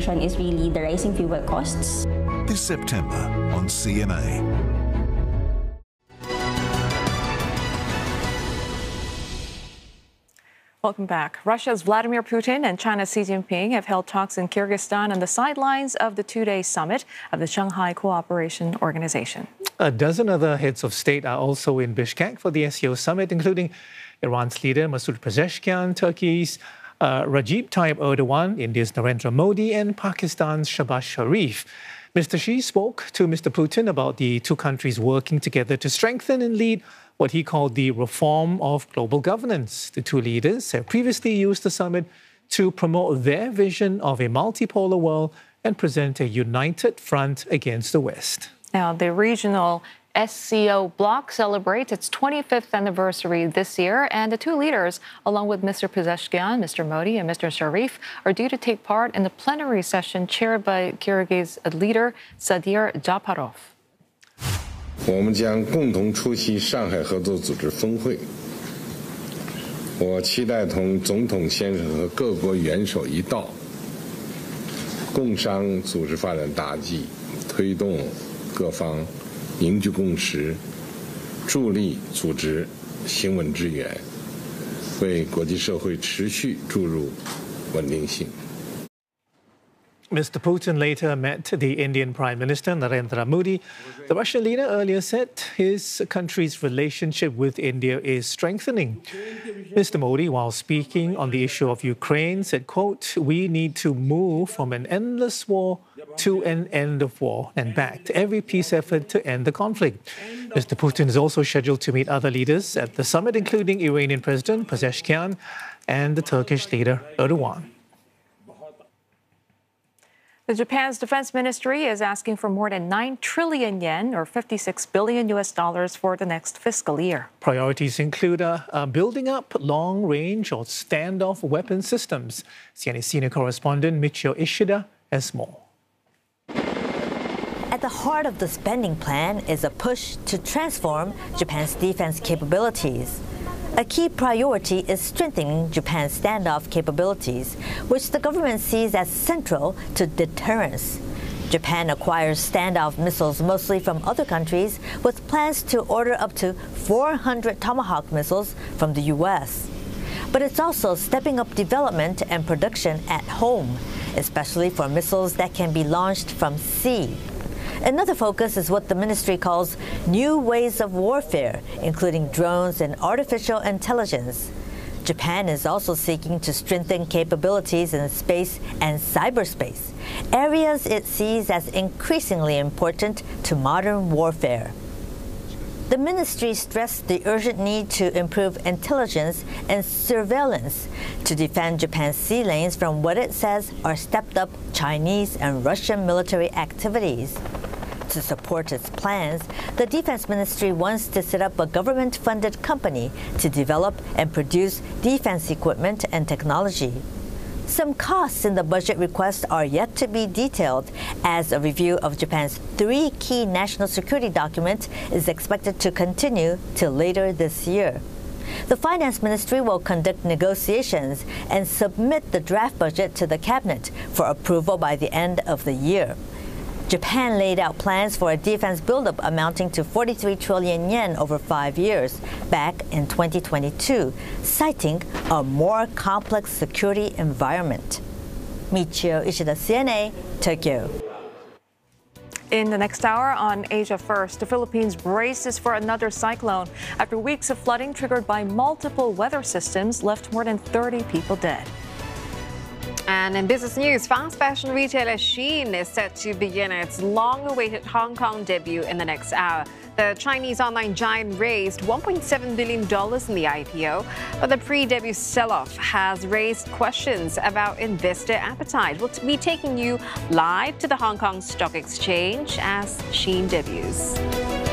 consideration is really the rising fuel costs. This September on CMA. Welcome back. Russia's Vladimir Putin and China's Xi Jinping have held talks in Kyrgyzstan on the sidelines of the two-day summit of the Shanghai Cooperation Organization. A dozen other heads of state are also in Bishkek for the SCO summit, including Iran's leader Masoud Pezeshkian, Turkey's Recep Tayyip Erdogan, India's Narendra Modi, and Pakistan's Shehbaz Sharif. Mr. Xi spoke to Mr. Putin about the two countries working together to strengthen and lead what he called the reform of global governance. The two leaders have previously used the summit to promote their vision of a multipolar world and present a united front against the West. Now, the regional SCO bloc celebrates its 25th anniversary this year, and the two leaders, along with Mr. Pezeshkian, Mr. Modi, and Mr. Sharif, are due to take part in the plenary session chaired by Kyrgyz leader Sadir Japarov. 我们将共同出席上海合作组织峰会。我期待同总统先生和各国元首一道，共商组织发展大计，推动各方凝聚共识，助力组织行稳致远，为国际社会持续注入稳定性。 Mr. Putin later met the Indian Prime Minister Narendra Modi. The Russian leader earlier said his country's relationship with India is strengthening. Mr. Modi, while speaking on the issue of Ukraine, said, quote, "We need to move from an endless war to an end of war," and backed every peace effort to end the conflict. Mr. Putin is also scheduled to meet other leaders at the summit, including Iranian President Pezeshkian and the Turkish leader Erdogan. Japan's defense ministry is asking for more than 9 trillion yen, or $56 billion for the next fiscal year. Priorities include building up long-range or standoff weapon systems. CNA senior correspondent Michio Ishida has more. At the heart of the spending plan is a push to transform Japan's defense capabilities. A key priority is strengthening Japan's standoff capabilities, which the government sees as central to deterrence. Japan acquires standoff missiles mostly from other countries, with plans to order up to 400 Tomahawk missiles from the U.S. But it's also stepping up development and production at home, especially for missiles that can be launched from sea. Another focus is what the ministry calls new ways of warfare, including drones and artificial intelligence. Japan is also seeking to strengthen capabilities in space and cyberspace, areas it sees as increasingly important to modern warfare. The ministry stressed the urgent need to improve intelligence and surveillance to defend Japan's sea lanes from what it says are stepped-up Chinese and Russian military activities. To support its plans, the Defense Ministry wants to set up a government-funded company to develop and produce defense equipment and technology. Some costs in the budget request are yet to be detailed, as a review of Japan's 3 key national security documents is expected to continue till later this year. The Finance Ministry will conduct negotiations and submit the draft budget to the Cabinet for approval by the end of the year. Japan laid out plans for a defense buildup amounting to 43 trillion yen over 5 years back in 2022, citing a more complex security environment. Michio Ishida, CNA, Tokyo. In the next hour on Asia First, the Philippines braces for another cyclone after weeks of flooding triggered by multiple weather systems left more than 30 people dead. And in business news, fast fashion retailer Shein is set to begin its long-awaited Hong Kong debut in the next hour. The Chinese online giant raised $1.7 billion in the IPO, but the pre-debut sell-off has raised questions about investor appetite. We'll be taking you live to the Hong Kong Stock Exchange as Shein debuts.